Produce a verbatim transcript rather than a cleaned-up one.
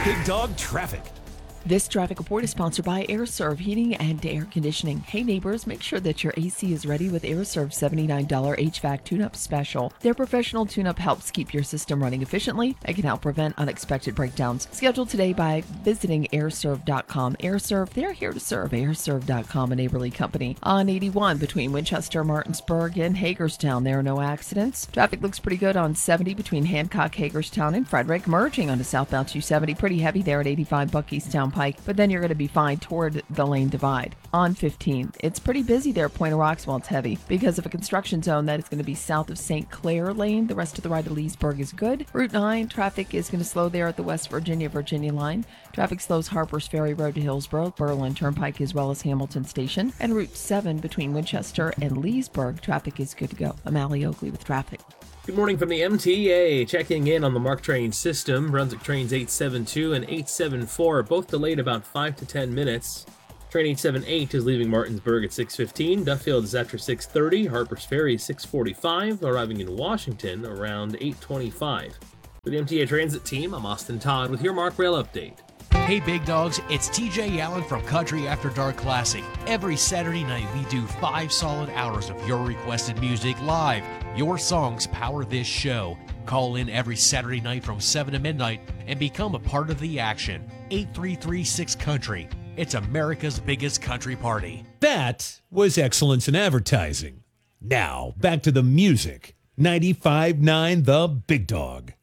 Big Dog Traffic. This traffic report is sponsored by AirServe Heating and Air Conditioning. Hey neighbors, make sure that your A C is ready with AirServe's seventy-nine dollars H V A C tune-up special. Their professional tune-up helps keep your system running efficiently and can help prevent unexpected breakdowns. Schedule today by visiting airserve dot com. AirServe, they're here to serve. airserve dot com, a neighborly company. On eighty-one between Winchester, Martinsburg, and Hagerstown, there are no accidents. Traffic looks pretty good on seventy between Hancock, Hagerstown, and Frederick. Merging onto southbound two seventy, pretty heavy there at eighty-five Buckystown Pike, but then you're going to be fine toward the lane divide. On fifteen, it's pretty busy there at Point of Rocks while it's heavy because of a construction zone that is going to be south of Saint Clair Lane. The rest of the ride to Leesburg is good. Route nine, traffic is going to slow there at the West Virginia, Virginia line. Traffic slows Harpers Ferry Road to Hillsborough, Berlin Turnpike, as well as Hamilton Station. And Route seven between Winchester and Leesburg, traffic is good to go. I'm Allie Oakley with traffic. Good morning from the M T A. Checking in on the MARC train system. Brunswick trains eight seven two and eight seven four are both delayed about five to ten minutes. Train eight seven eight is leaving Martinsburg at six fifteen. Duffield is after six thirty. Harpers Ferry is six forty-five, arriving in Washington around eight twenty-five. For the M T A Transit team, I'm Austin Todd with your MARC Rail update. Hey Big Dogs, it's T J Allen from Country After Dark Classic. Every Saturday night we do five solid hours of your requested music live. Your songs power this show. Call in every Saturday night from seven to midnight and become a part of the action. eight three three six Country. It's America's biggest country party. That was excellence in advertising. Now, back to the music. ninety-five point nine The Big Dog.